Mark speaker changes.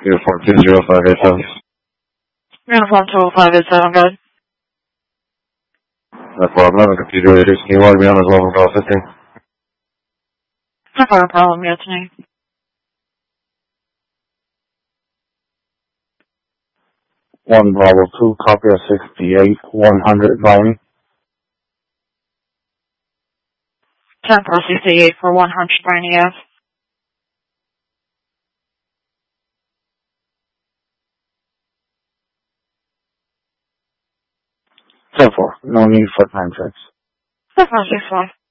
Speaker 1: Uniform 20587.
Speaker 2: Uniform 20587, good.
Speaker 1: That's 11, computer 86. Can you log me on as well from call 15?
Speaker 2: Not got a problem yet tonight.
Speaker 1: One Bravo 2, copy of 68, 100 line.
Speaker 2: 10 for 68 for 100 Briny Ave.
Speaker 1: 10-4, no need for time checks.
Speaker 2: 10-4, 6-1.